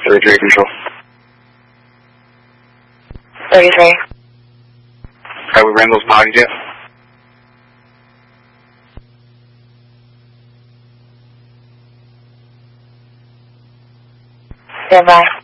33 control. 33. Have we ran those bodies yet? Stand by.